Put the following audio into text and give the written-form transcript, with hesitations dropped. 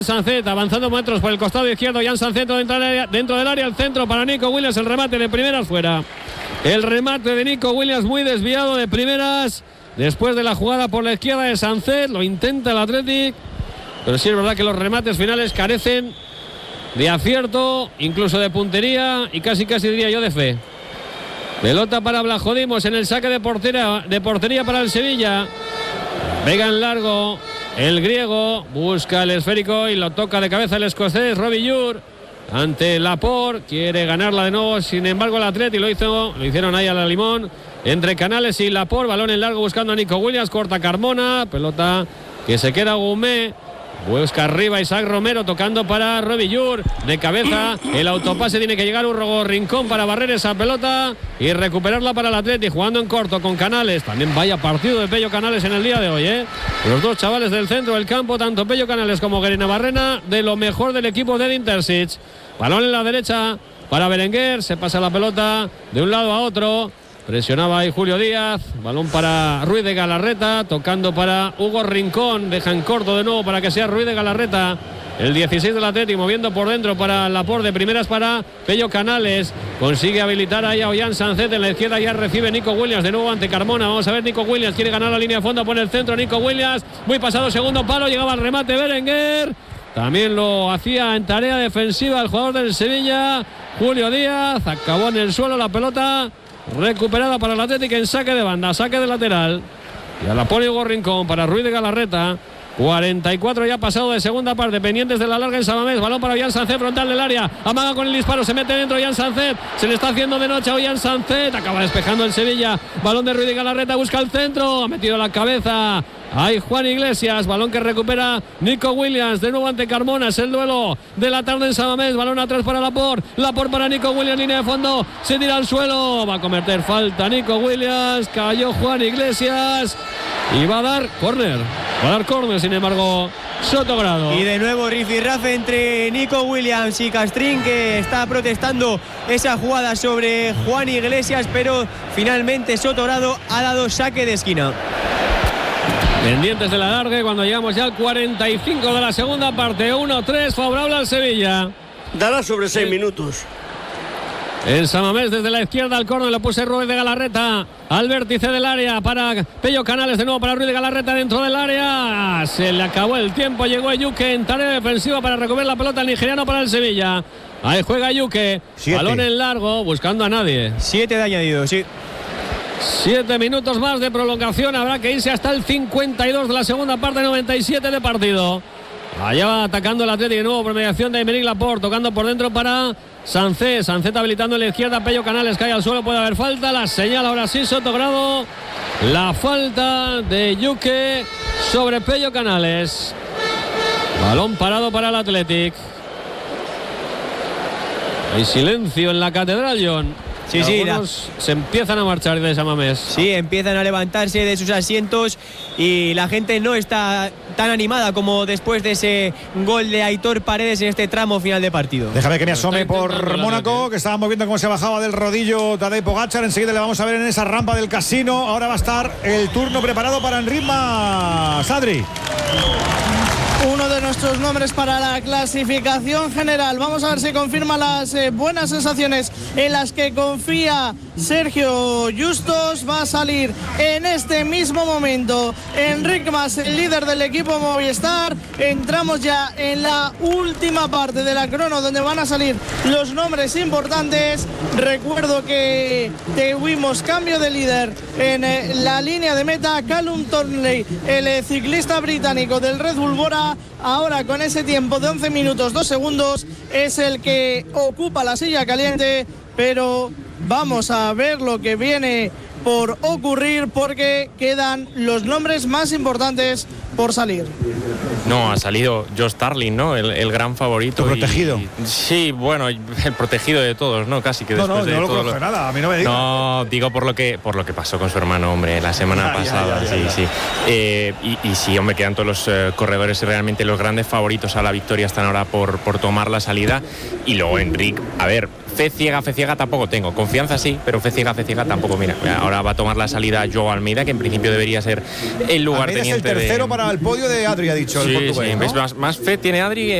Sancet avanzando metros por el costado izquierdo. Jan Sancet dentro del área, el centro para Nico Williams, el remate de primeras fuera. El remate de Nico Williams muy desviado de primeras después de la jugada por la izquierda de Sancet. Lo intenta el Athletic, pero sí es verdad que los remates finales carecen de acierto, incluso de puntería y casi diría yo de fe. Pelota para Vlachodimos en el saque de portería para el Sevilla. Vega en largo. El griego busca el esférico y lo toca de cabeza el escocés Robbie Ure ante Laporte. Quiere ganarla de nuevo, sin embargo el Atleti lo hicieron ahí a la limón entre Canales y Laporte. Balón en largo buscando a Nico Williams, corta Carmona, pelota que se queda Goumé. Busca arriba Isaac Romero tocando para Robbie Ure de cabeza. El autopase tiene que llegar Hugo Rincón para barrer esa pelota y recuperarla para el Atleti, jugando en corto con Canales. También vaya partido de Pello Canales en el día de hoy, Los dos chavales del centro del campo, tanto Pello Canales como Guerina Barrena, de lo mejor del equipo de Intersic. Balón en la derecha para Berenguer, se pasa la pelota de un lado a otro. Presionaba ahí Julio Díaz. Balón para Ruiz de Galarreta. Tocando para Hugo Rincón. Deja en corto de nuevo para que sea Ruiz de Galarreta. El 16 del Atlético moviendo por dentro para Laporte. De primeras para Pello Canales. Consigue habilitar ahí a Ollán Sancet. En la izquierda ya recibe Nico Williams. De nuevo ante Carmona. Vamos a ver, Nico Williams quiere ganar la línea de fondo. Pone el centro Nico Williams. Muy pasado segundo palo. Llegaba el remate Berenguer. También lo hacía en tarea defensiva el jugador del Sevilla, Julio Díaz. Acabó en el suelo la pelota. Recuperada para el Atlético en saque de banda, saque de lateral. Ya la pone Hugo Rincón para Ruiz de Galarreta. 44 ya pasado de segunda parte, pendientes de la larga en Samamés. Balón para Ollán Sancet, frontal del área. Amaga con el disparo, se mete dentro Ollán Sancet. Se le está haciendo de noche a Ollán Sancet. Acaba despejando el Sevilla. Balón de Ruiz de Galarreta, busca el centro. Ha metido la cabeza. Hay Juan Iglesias, balón que recupera Nico Williams, de nuevo ante Carmona. Es el duelo de la tarde en Samamés. Balón atrás para Laporte para Nico Williams, línea de fondo, se tira al suelo, va a cometer falta Nico Williams. Cayó Juan Iglesias y va a dar córner. Sin embargo, Sotogrado. Y de nuevo rifirrafe entre Nico Williams y Castrín, que está protestando esa jugada sobre Juan Iglesias, pero finalmente Sotogrado ha dado saque de esquina. Pendientes de la larga cuando llegamos ya al 45 de la segunda parte. 1-3 favorable al Sevilla. Dará sobre 6 minutos. En Samamés desde la izquierda al córner, lo puse Ruiz de Galarreta al vértice del área para Pello Canales, de nuevo para Ruiz de Galarreta dentro del área. Se le acabó el tiempo, llegó Ayuque en tarea defensiva para recoger la pelota, el nigeriano para el Sevilla. Ahí juega Ayuque, balón en largo, buscando a nadie. 7 de añadido, sí. 7 minutos más de prolongación, habrá que irse hasta el 52 de la segunda parte, 97 de partido. Allá va atacando el Atlético de nuevo por mediación de Aymeric Laporte, tocando por dentro para Sancet. Sancet habilitando en la izquierda, Pello Canales cae al suelo, puede haber falta, la señala ahora sí Sotogrado. La falta de Yuque sobre Pello Canales. Balón parado para el Atlético. Hay silencio en la catedral, John. Sí, se empiezan a marchar de Samamés. Sí, empiezan a levantarse de sus asientos y la gente no está tan animada como después de ese gol de Aitor Paredes en este tramo final de partido. Déjame que me asome por Mónaco, que estábamos viendo cómo se bajaba del rodillo Tadej Pogačar. Enseguida le vamos a ver en esa rampa del casino. Ahora va a estar el turno preparado para Enritma Sadri. Uno de nuestros nombres para la clasificación general. Vamos a ver si confirma las buenas sensaciones en las que confía Sergio Justos. Va a salir en este mismo momento Enric Mas, el líder del equipo Movistar. Entramos ya en la última parte de la crono, donde van a salir los nombres importantes. Recuerdo que tuvimos cambio de líder en la línea de meta. Callum Thornley, el ciclista británico del Red Bull Bora, ahora con ese tiempo de 11 minutos 2 segundos es el que ocupa la silla caliente, pero vamos a ver lo que viene por ocurrir, porque quedan los nombres más importantes por salir. No, ha salido Josh Tarling, ¿no? El gran favorito. ¿Tu protegido? Sí, bueno, el protegido de todos, ¿no? Casi que después de no todo lo conoce nada, a mí no me digas. No, digo por lo que pasó con su hermano, hombre, la semana pasada. Sí. Y sí, hombre, quedan todos los corredores realmente los grandes favoritos a la victoria están ahora por tomar la salida. Y luego Enric, a ver, fe ciega tampoco tengo. Confianza sí, pero fe ciega tampoco. Mira, ahora va a tomar la salida Joao Almeida, que en principio debería ser el lugarteniente. Es el tercero para el podio de Adri, ha dicho el portugués, sí, ¿no? más fe tiene Adri